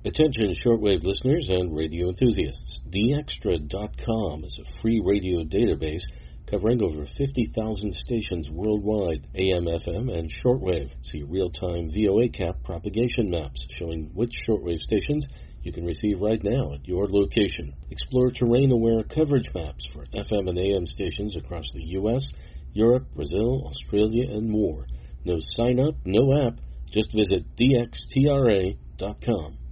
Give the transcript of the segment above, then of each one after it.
Attention shortwave listeners and radio enthusiasts. DXtra.com is a free radio database covering over 50,000 stations worldwide, AM, FM, and shortwave. See real-time VOA cap propagation maps showing which shortwave stations you can receive right now at your location. Explore terrain-aware coverage maps for FM and AM stations across the U.S., Europe, Brazil, Australia, and more. No sign-up, no app. Just visit DXTRA.com.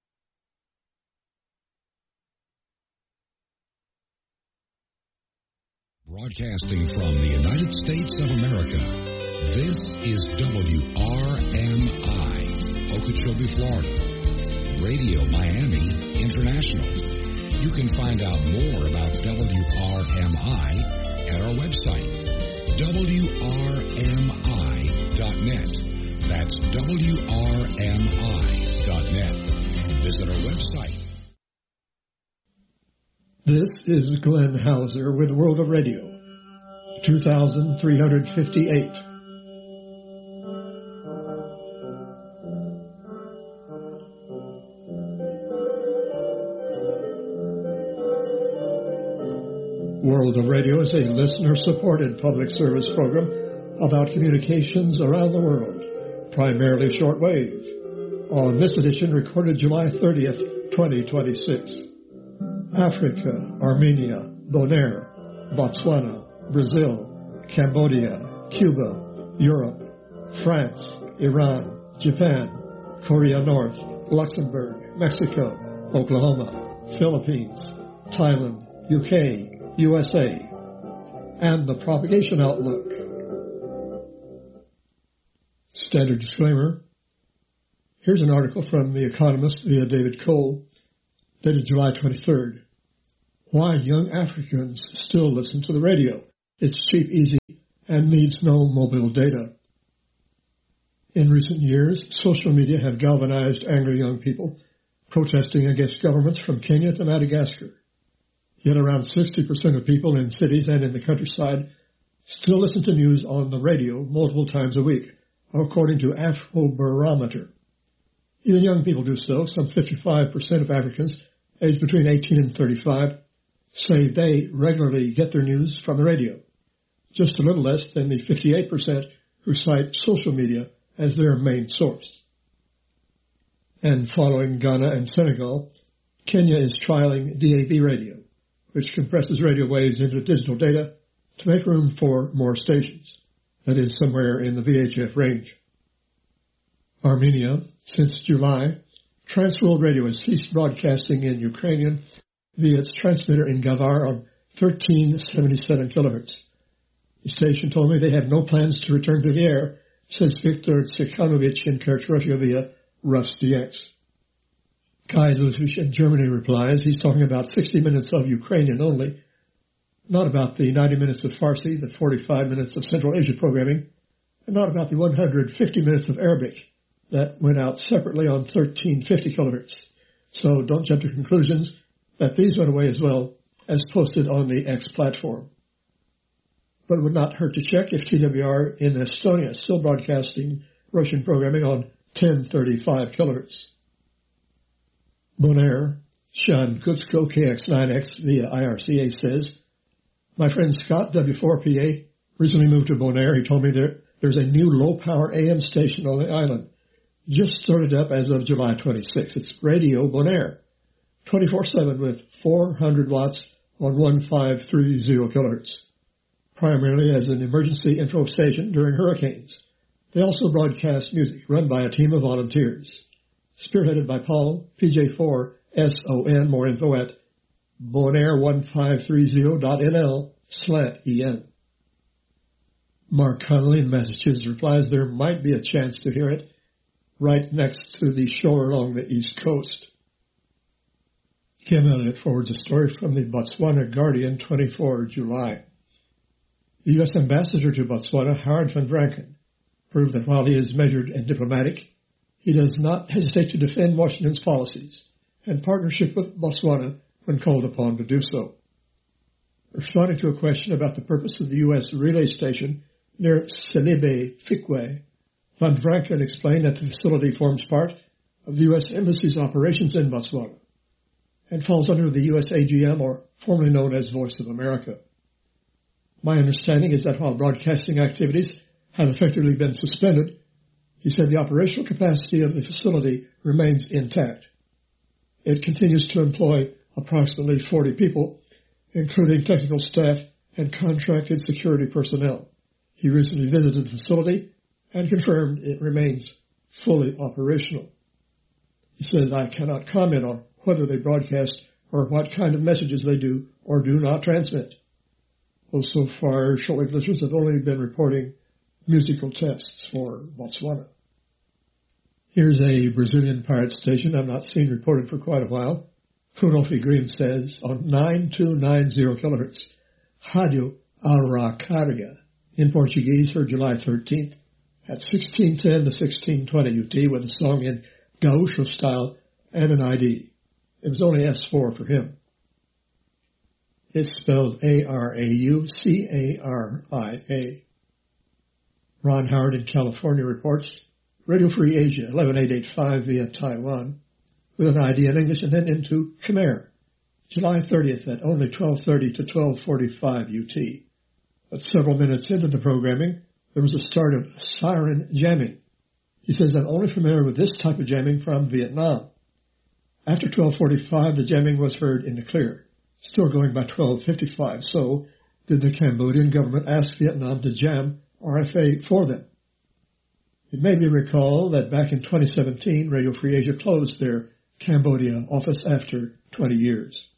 Broadcasting from the United States of America, this is WRMI, Okeechobee, Florida, Radio Miami International. You can find out more about WRMI at our website, WRMI.net. That's WRMI.net. Visit our website. This is Glenn Hauser with World of Radio, 2358. World of Radio is a listener-supported public service program about communications around the world, primarily shortwave. On this edition, recorded July 30th, 2026. Africa, Armenia, Bonaire, Botswana, Brazil, Cambodia, Cuba, Europe, France, Iran, Japan, Korea North, Luxembourg, Mexico, Oklahoma, Philippines, Thailand, UK, USA, and the propagation outlook. Standard disclaimer. Here's an article from The Economist via David Cole, dated July 23rd. Why young Africans still listen to the radio. It's cheap, easy, and needs no mobile data. In recent years, social media have galvanized angry young people protesting against governments from Kenya to Madagascar. Yet around 60% of people in cities and in the countryside still listen to news on the radio multiple times a week, according to Afrobarometer. Even young people do so. Some 55% of Africans aged between 18 and 35 say they regularly get their news from the radio, just a little less than the 58% who cite social media as their main source. And following Ghana and Senegal, Kenya is trialing DAB radio, which compresses radio waves into digital data to make room for more stations, that is, somewhere in the VHF range. Armenia, since July, Transworld Radio has ceased broadcasting in Ukrainian via its transmitter in Gavar on 1377 kilohertz. The station told me they have no plans to return to the air, says Viktor Tsikhanovich in Kerch, Russia via RusDX. Kai Ludwig in Germany replies he's talking about 60 minutes of Ukrainian only, not about the 90 minutes of Farsi, the 45 minutes of Central Asia programming, and not about the 150 minutes of Arabic that went out separately on 1350 kilohertz. So don't jump to conclusions that these went away as well as posted on the X platform. But it would not hurt to check if TWR in Estonia is still broadcasting Russian programming on 1035 kilohertz. Bonaire, Sean Kutsko KX9X via IRCA says, my friend Scott, W4PA, recently moved to Bonaire. He told me there's a new low-power AM station on the island, just started up as of July 26. It's Radio Bonaire, 24/7 with 400 watts on 1530 kilohertz, primarily as an emergency info station during hurricanes. They also broadcast music run by a team of volunteers, spearheaded by Paul, PJ4SON. More info at bonaire1530.nl/en. Mark Connolly in Massachusetts replies there might be a chance to hear it right next to the shore along the East Coast. Kim Elliott forwards a story from the Botswana Guardian, 24 July. The U.S. Ambassador to Botswana, Howard van Vranken, proved that while he is measured and diplomatic, he does not hesitate to defend Washington's policies and partnership with Botswana when called upon to do so. Responding to a question about the purpose of the U.S. relay station near Selibe Fikwe, van Vranken explained that the facility forms part of the U.S. Embassy's operations in Botswana and falls under the USAGM, or formerly known as Voice of America. My understanding is that while broadcasting activities have effectively been suspended, he said the operational capacity of the facility remains intact. It continues to employ approximately 40 people, including technical staff and contracted security personnel. He recently visited the facility and confirmed it remains fully operational. He says, I cannot comment on whether they broadcast or what kind of messages they do or do not transmit. Well, so far, shortwave listeners have only been reporting musical tests for Botswana. Here's a Brazilian pirate station I've not seen reported for quite a while. Rudolph Green says on 9290 kilohertz, Rádio Araucaria, in Portuguese, heard July 13th at 1610 to 1620 UT with a song in Gaúcho style and an ID. It was only S4 for him. It's spelled Araucaria. Ron Howard in California reports Radio Free Asia 11885 via Taiwan with an ID in English and then into Khmer, July 30th at only 12:30 to 12:45 UT. But several minutes into the programming, there was a start of siren jamming. He says, I'm only familiar with this type of jamming from Vietnam. After 12:45, the jamming was heard in the clear, still going by 12:55. So, did the Cambodian government ask Vietnam to jam RFA for them? It made me recall that back in 2017, Radio Free Asia closed their Cambodia office after 20 years.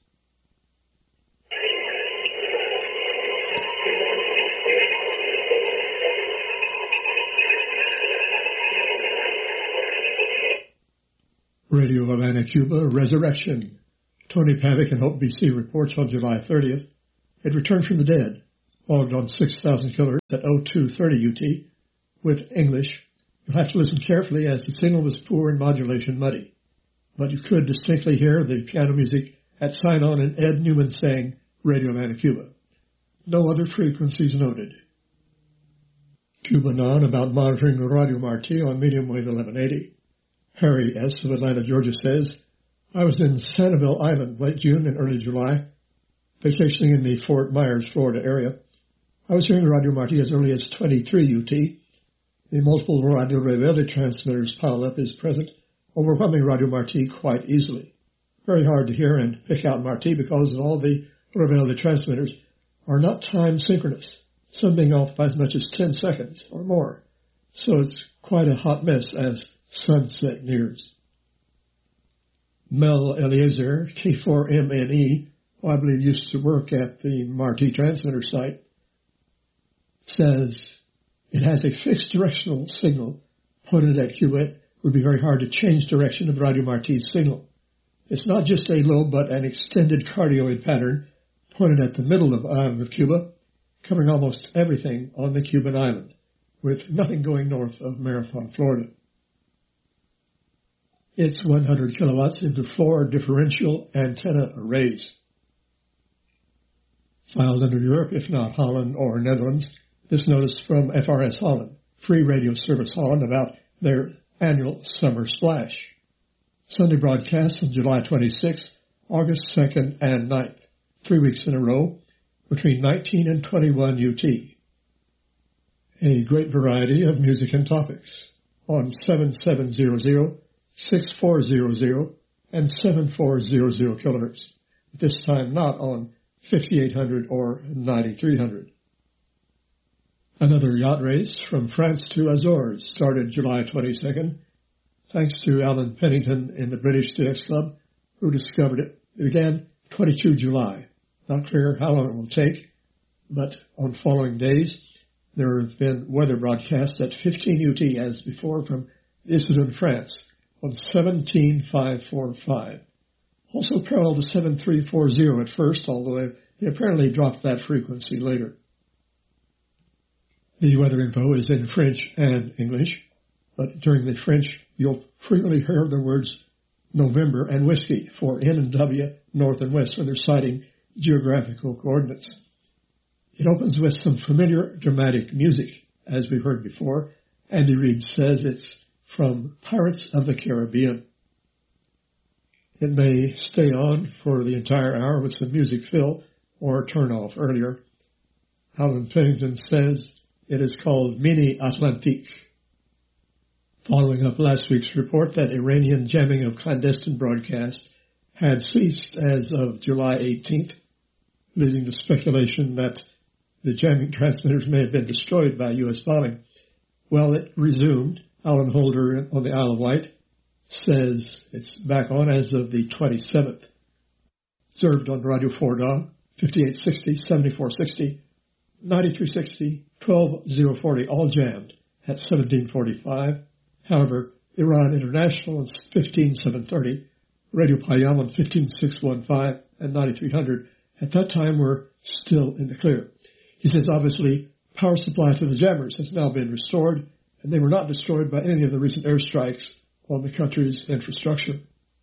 Radio Havana, Cuba, Resurrection. Tony Pavick in Hope, BC reports on July 30th. It returned from the dead, logged on 6,000 kilohertz at 0230 UT with English. You'll have to listen carefully as the signal was poor and modulation muddy. But you could distinctly hear the piano music at Sign-On and Ed Newman saying Radio Havana, Cuba. No other frequencies noted. Cuba Non about monitoring Radio Marti on medium wave 1180. Harry S. of Atlanta, Georgia says, I was in Sanibel Island late June and early July, vacationing in the Fort Myers, Florida area. I was hearing Radio Marti as early as 23 UT. The multiple Radio Rebelde transmitters pileup is present, overwhelming Radio Marti quite easily. Very hard to hear and pick out Marti because all the Rebelde transmitters are not time synchronous, some being off by as much as 10 seconds or more. So it's quite a hot mess as sunset nears. Mel Eliezer, K4MNE, who I believe used to work at the Marti transmitter site, says it has a fixed directional signal pointed at Cuba. It would be very hard to change direction of Radio Marti's signal. It's not just a low but an extended cardioid pattern pointed at the middle of the island of Cuba, covering almost everything on the Cuban island, with nothing going north of Marathon, Florida. It's 100 kilowatts into 4 differential antenna arrays. Filed under Europe, if not Holland or Netherlands, this notice from FRS Holland, Free Radio Service Holland, about their annual summer splash. Sunday broadcasts on July 26th, August 2nd, and 9th, 3 weeks in a row, between 19 and 21 UT. A great variety of music and topics on 7700, 6400, and 7400 kilohertz, this time not on 5800 or 9300. Another yacht race from France to Azores started July 22nd, thanks to Alan Pennington in the British DX Club, who discovered it. It began 22 July. Not clear how long it will take, but on following days, there have been weather broadcasts at 15 UT as before from Issoudun, France, on 17545. Also parallel to 7340 at first, although they apparently dropped that frequency later. The weather info is in French and English, but during the French, you'll frequently hear the words November and whiskey for N and W, north and west, when they're citing geographical coordinates. It opens with some familiar dramatic music, as we've heard before. Andy Reid says it's from Pirates of the Caribbean. It may stay on for the entire hour with some music fill or turn off earlier. Alan Pennington says it is called Mini Atlantique. Following up last week's report that Iranian jamming of clandestine broadcasts had ceased as of July 18th, leading to speculation that the jamming transmitters may have been destroyed by U.S. bombing. Well, it resumed. Alan Holder on the Isle of Wight says it's back on as of the 27th. Observed on Radio Forda, 5860, 7460, 9360, 12040, all jammed at 1745. However, Iran International on 15730, Radio Payam on 15615 and 9300 at that time were still in the clear. He says obviously power supply to the jammers has now been restored and they were not destroyed by any of the recent airstrikes on the country's infrastructure.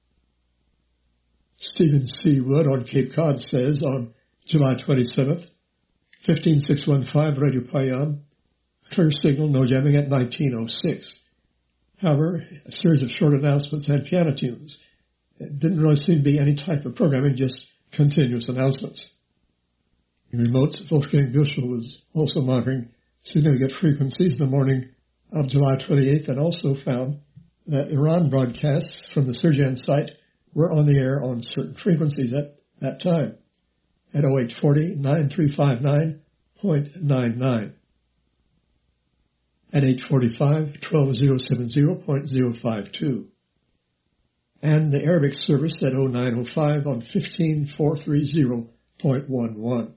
Stephen C. Wood on Cape Cod says on July 27th, 15615 Radio Payam, clear signal, no jamming at 1906. However, a series of short announcements had piano tunes. It didn't really seem to be any type of programming, just continuous announcements. In remotes, Wolfgang Büschel was also monitoring significant frequencies in the morning of July 28th and also found that Iran broadcasts from the Sirjan site were on the air on certain frequencies at that time, at 0840, 9359.99, at 845, 12070.052, and the Arabic service at 0905 on 15430.11.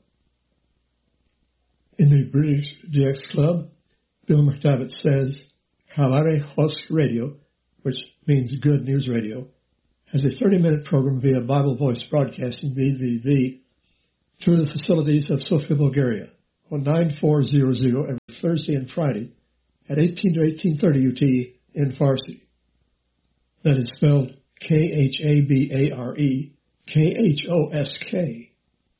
In the British DX Club, Bill McDavitt says, Khabare Khosk Radio, which means Good News Radio, has a 30-minute program via Bible Voice Broadcasting, BVV, through the facilities of Sofia, Bulgaria, on 9400 every Thursday and Friday at 18 to 18:30 UT in Farsi. That is spelled Khabare, Khosk.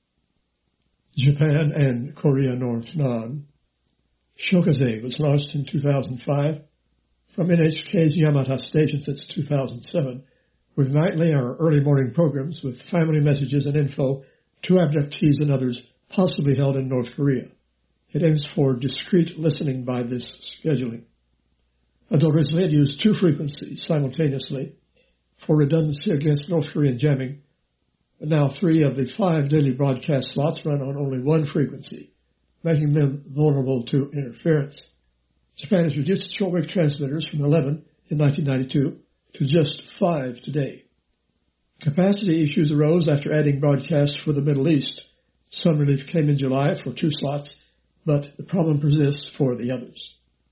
Japan and Korea North Non. Shokaze was launched in 2005 from NHK's Yamata station since 2007, with nightly or early morning programs with family messages and info to abductees and others possibly held in North Korea. It aims for discreet listening by this scheduling. Until recently, it used two frequencies simultaneously for redundancy against North Korean jamming, but now 3 of the 5 daily broadcast slots run on only one frequency, making them vulnerable to interference. Japan has reduced its shortwave transmitters from 11 in 1992 to just 5 today. Capacity issues arose after adding broadcasts for the Middle East. Some relief came in July for 2 slots, but the problem persists for the others.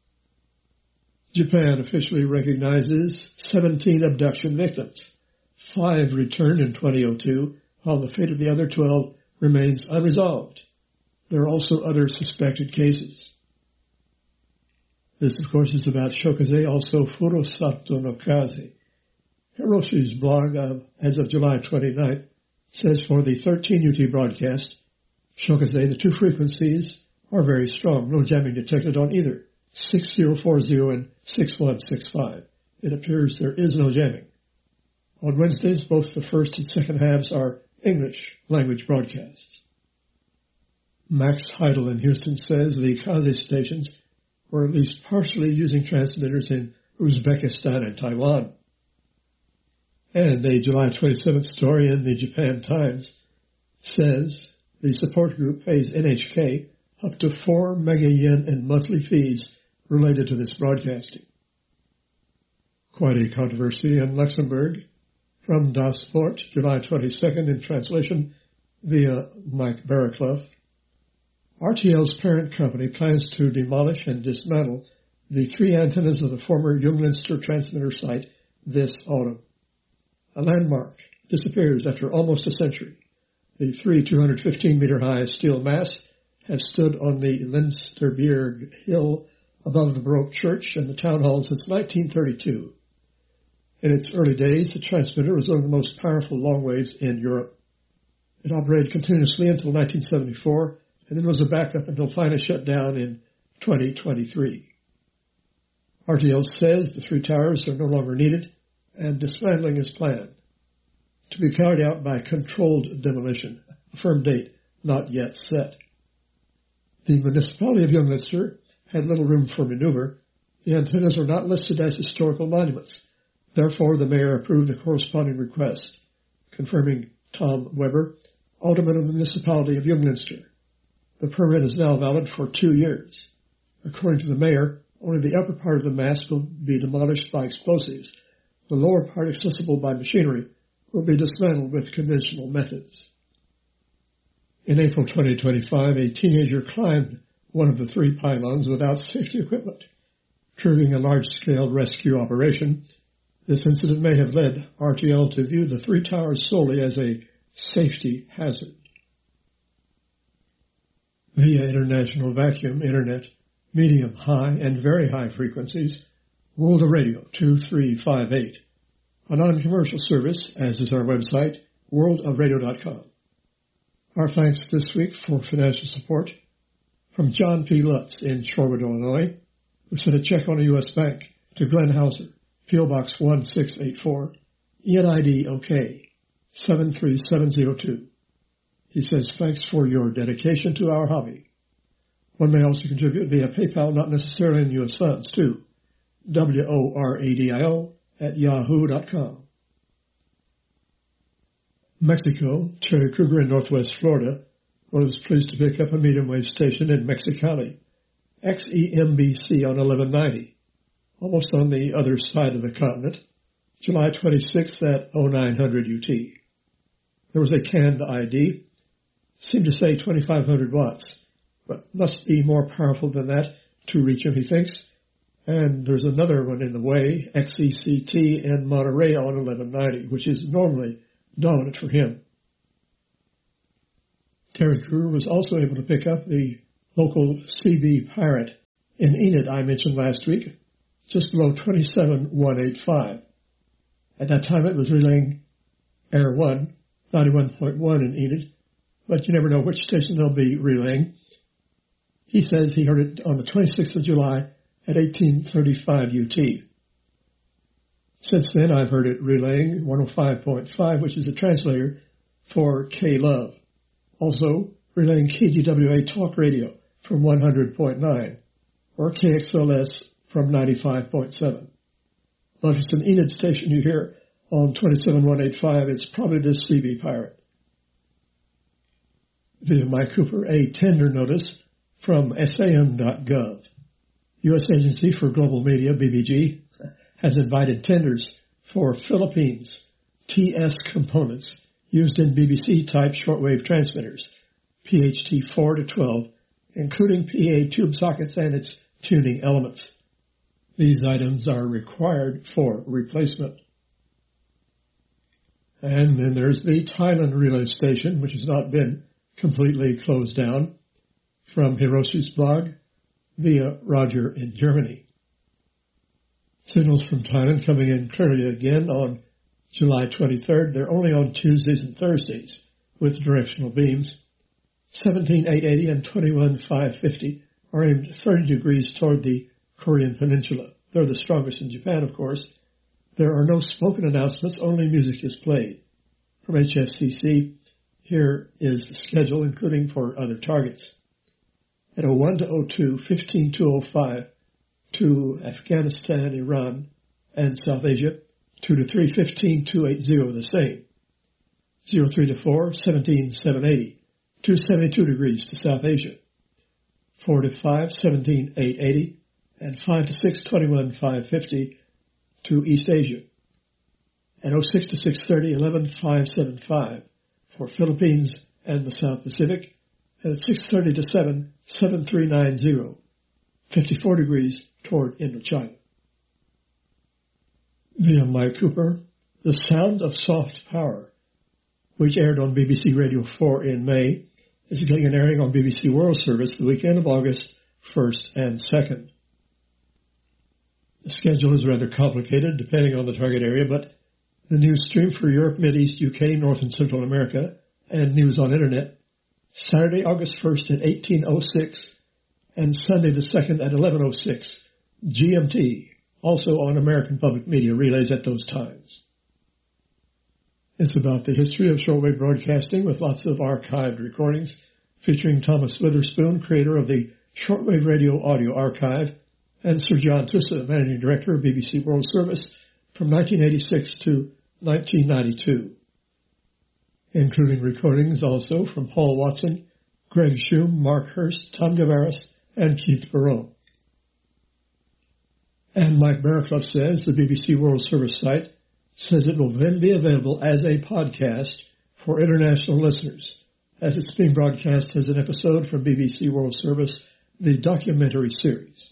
Japan officially recognizes 17 abduction victims. 5 returned in 2002, while the fate of the other 12 remains unresolved. There are also other suspected cases. This, of course, is about Shokaze, also Furusato no Kaze. Hiroshi's blog, as of July 29th, says for the 13 UT broadcast, Shokaze, the 2 frequencies are very strong. No jamming detected on either 6040 and 6165. It appears there is no jamming. On Wednesdays, both the first and second halves are English language broadcasts. Max Heidel in Houston says the Kaze stations were at least partially using transmitters in Uzbekistan and Taiwan. And a July 27th story in the Japan Times says the support group pays NHK up to 4 mega yen in monthly fees related to this broadcasting. Quite a controversy in Luxembourg. From Das Sport, July 22nd, in translation via Mike Barraclough. RTL's parent company plans to demolish and dismantle the 3 antennas of the former Junglinster transmitter site this autumn. A landmark disappears after almost a century. The 3 215-meter-high steel masts have stood on the Linsterberg Hill above the Baroque church and the town hall since 1932. In its early days, the transmitter was one of the most powerful longwaves in Europe. It operated continuously until 1974, and then was a backup until finally shut down in 2023. RTL says the 3 towers are no longer needed, and dismantling is planned. to be carried out by controlled demolition. A firm date not yet set. The municipality of Young Leinster had little room for maneuver. The antennas were not listed as historical monuments. Therefore, the mayor approved the corresponding request, confirming Tom Weber, alderman of the municipality of Young Leinster. The permit is now valid for 2 years. According to the mayor, only the upper part of the mast will be demolished by explosives. The lower part, accessible by machinery, will be dismantled with conventional methods. In April 2025, a teenager climbed one of the 3 pylons without safety equipment, triggering a large-scale rescue operation. This incident may have led RTL to view the 3 towers solely as a safety hazard. Via international vacuum internet, medium, high, and very high frequencies, World of Radio 2358, a non-commercial service, as is our website, worldofradio.com. Our thanks this week for financial support from John P. Lutz in Shorewood, Illinois, who sent a check on a U.S. bank to Glenn Hauser, P.O. Box 1684, ENID OK 73702. He says, thanks for your dedication to our hobby. One may also contribute via PayPal, not necessarily in U.S. funds, to WORADIO@yahoo.com. Mexico, Terry Kruger in Northwest Florida, was pleased to pick up a medium wave station in Mexicali, XEMBC on 1190, almost on the other side of the continent, July 26th at 0900 UT. There was a canned ID, seemed to say 2500 watts, but must be more powerful than that to reach him, he thinks. And there's another one in the way, XECT in Monterey on 1190, which is normally dominant for him. Terry Kruger was also able to pick up the local CB Pirate in Enid I mentioned last week, just below 27185. At that time it was relaying Air 1, 91.1 in Enid, but you never know which station they'll be relaying. He says he heard it on the 26th of July at 1835 UT. Since then, I've heard it relaying 105.5, which is a translator for K-Love. Also, relaying KGWA Talk Radio from 100.9, or KXLS from 95.7. But if it's an Enid station you hear on 27185, it's probably this CB Pirate. Via Mike Cooper, a tender notice from SAM.gov. U.S. Agency for Global Media, BBG, has invited tenders for Philippines TS components used in BBC-type shortwave transmitters, PHT 4 to 12, including PA tube sockets and its tuning elements. These items are required for replacement. And then there's the Thailand relay station, which has not been completely closed down, from Hiroshi's blog via Roger in Germany. Signals from Thailand coming in clearly again on July 23rd. They're only on Tuesdays and Thursdays with directional beams. 17,880 and 21,550 are aimed 30 degrees toward the Korean Peninsula. They're the strongest in Japan, of course. There are no spoken announcements, only music is played. From HFCC, here is the schedule, including for other targets. At 01 to 02, 15 to 05, to Afghanistan, Iran, and South Asia. 2 to 3, 15 to 80, the same. 03 to 4, 17, 780, 272 degrees to South Asia. 4 to 5, 17, 880, and 5 to 6, 21, 550 to East Asia. And 06 to 630, 11, 575 for Philippines and the South Pacific. And at 630 to 7, 7390, 54 degrees toward Indochina. Via Mike Cooper, The Sound of Soft Power, which aired on BBC Radio 4 in May, is getting an airing on BBC World Service the weekend of August 1st and 2nd. The schedule is rather complicated depending on the target area, but the news stream for Europe, Mideast, UK, North and Central America, and news on Internet, Saturday, August 1st at 1806, and Sunday the 2nd at 1106, GMT, also on American Public Media relays at those times. It's about the history of shortwave broadcasting with lots of archived recordings featuring Thomas Witherspoon, creator of the Shortwave Radio Audio Archive, and Sir John Tusa, Managing Director of BBC World Service from 1986 to 1992, including recordings also from Paul Watson, Greg Shum, Mark Hurst, Tom Gavaris, and Keith Barrow. And Mike Barraclough says the BBC World Service site says it will then be available as a podcast for international listeners, as it's being broadcast as an episode from BBC World Service, the documentary series.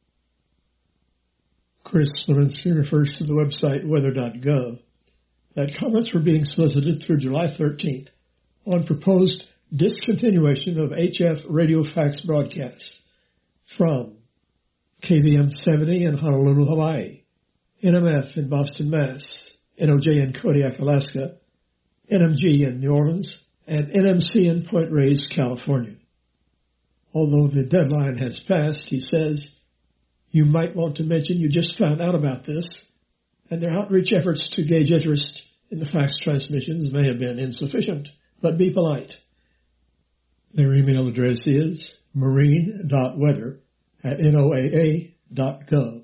Chris Levinsky refers to the website weather.gov that comments were being solicited through July 13th on proposed discontinuation of HF radio fax broadcasts from KVM 70 in Honolulu, Hawaii, NMF in Boston, Mass., NOJ in Kodiak, Alaska, NMG in New Orleans, and NMC in Point Reyes, California. Although the deadline has passed, he says, you might want to mention you just found out about this, and their outreach efforts to gauge interest in the fax transmissions may have been insufficient, but be polite. Their email address is marine.weather@noaa.gov.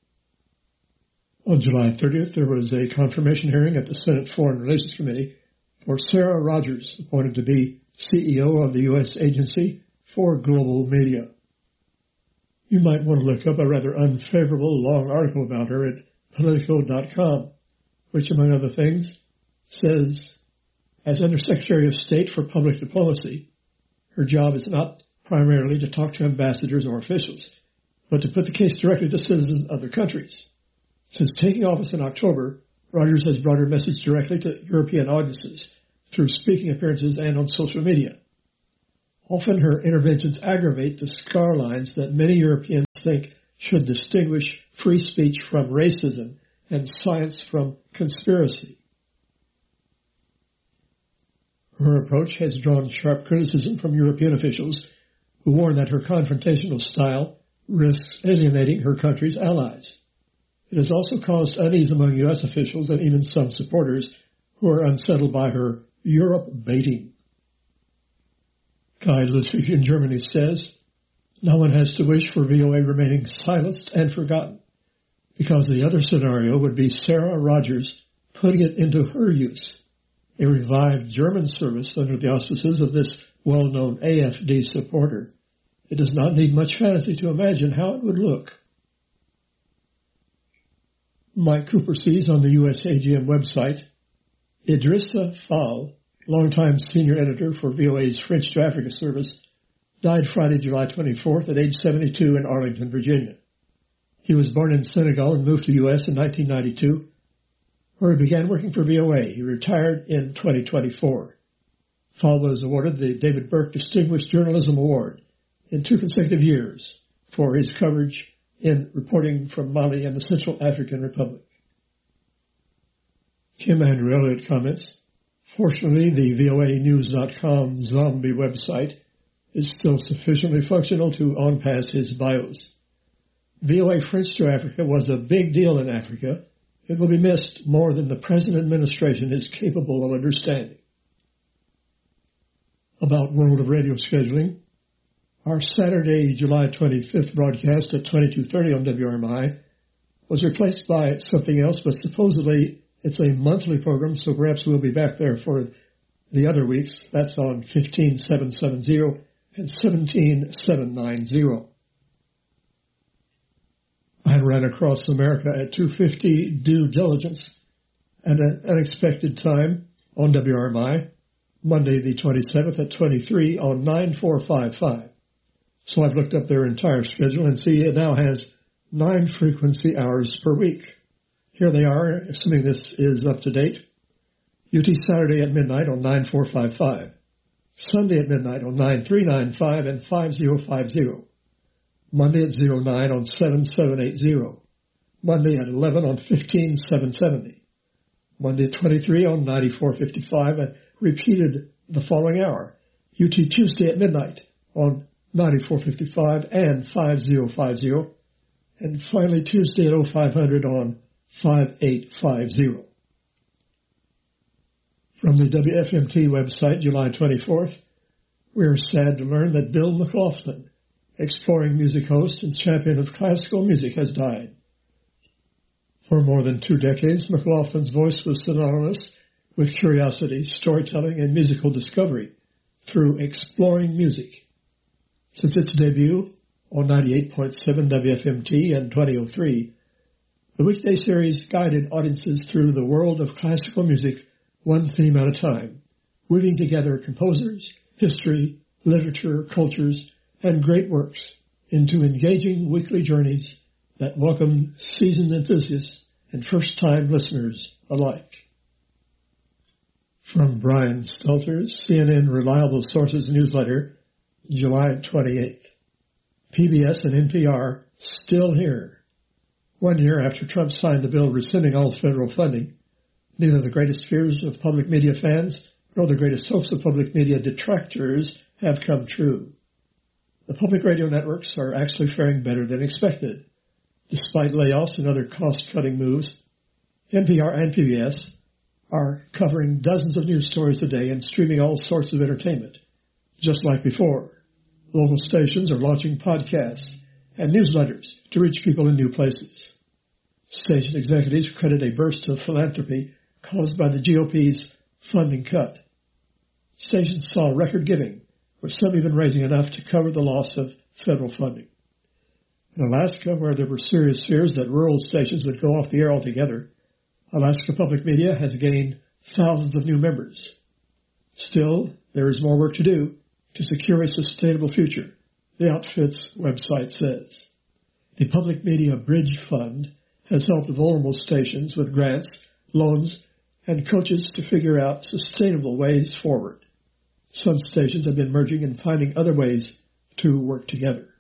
On July 30th, there was a confirmation hearing at the Senate Foreign Relations Committee for Sarah Rogers, appointed to be CEO of the U.S. Agency for Global Media. You might want to look up a rather unfavorable long article about her at Politico.com, which, among other things, says, as Undersecretary of State for Public Diplomacy, her job is not primarily to talk to ambassadors or officials, but to put the case directly to citizens of other countries. Since taking office in October, Rogers has brought her message directly to European audiences through speaking appearances and on social media. Often her interventions aggravate the scar lines that many Europeans think should distinguish free speech from racism and science from conspiracy. Her approach has drawn sharp criticism from European officials who warn that her confrontational style risks alienating her country's allies. It has also caused unease among U.S. officials and even some supporters who are unsettled by her Europe baiting. Guy Ludwig in Germany says, no one has to wish for VOA remaining silenced and forgotten, because the other scenario would be Sarah Rogers putting it into her use, a revived German service under the auspices of this well-known AFD supporter. It does not need much fantasy to imagine how it would look. Mike Cooper sees on the USAGM website, Idrissa Fall, longtime senior editor for VOA's French to Africa service, died Friday, July 24th at age 72 in Arlington, Virginia. He was born in Senegal and moved to the U.S. in 1992, where he began working for VOA. He retired in 2024. Fall was awarded the David Burke Distinguished Journalism Award in 2 consecutive years for his coverage in reporting from Mali and the Central African Republic. Kim Andrew Elliott comments, fortunately, the VOAnews.com zombie website is still sufficiently functional to on-pass his bios. VOA French to Africa was a big deal in Africa. It will be missed more than the present administration is capable of understanding. About World of Radio scheduling, our Saturday, July 25th broadcast at 22:30 on WRMI was replaced by something else, but supposedly it's a monthly program, so perhaps we'll be back there for the other weeks. That's on 15770 and 17790. I ran across America at 2:50 due diligence at an unexpected time on WRMI, Monday the 27th at 23 on 9455. So I've looked up their entire schedule and see it now has 9 frequency hours per week. Here they are, assuming this is up to date. UT Saturday at midnight on 9455. Sunday at midnight on 9395 and 5050. Monday at 09 on 7780. Monday at 11 on 15770. Monday at 23 on 9455 and repeated the following hour. UT Tuesday at midnight on 9455 and 5050. And finally Tuesday at 0500 on 5850. From the WFMT website, July 24th, we are sad to learn that Bill McLaughlin, exploring music host and champion of classical music, has died. For more than 2 decades, McLaughlin's voice was synonymous with curiosity, storytelling, and musical discovery through Exploring Music. Since its debut on 98.7 WFMT in 2003, the weekday series guided audiences through the world of classical music one theme at a time, weaving together composers, history, literature, cultures, and great works into engaging weekly journeys that welcome seasoned enthusiasts and first-time listeners alike. From Brian Stelter's CNN Reliable Sources newsletter, July 28th. PBS and NPR still here. 1 year after Trump signed the bill rescinding all federal funding, neither the greatest fears of public media fans nor the greatest hopes of public media detractors have come true. The public radio networks are actually faring better than expected. Despite layoffs and other cost-cutting moves, NPR and PBS are covering dozens of news stories a day and streaming all sorts of entertainment. Just like before, local stations are launching podcasts and newsletters to reach people in new places. Station executives credit a burst of philanthropy caused by the GOP's funding cut. Stations saw record giving, with some even raising enough to cover the loss of federal funding. In Alaska, where there were serious fears that rural stations would go off the air altogether, Alaska Public Media has gained thousands of new members. Still, there is more work to do to secure a sustainable future, the outfit's website says. The Public Media Bridge Fund has helped vulnerable stations with grants, loans, and coaches to figure out sustainable ways forward. Some stations have been merging and finding other ways to work together.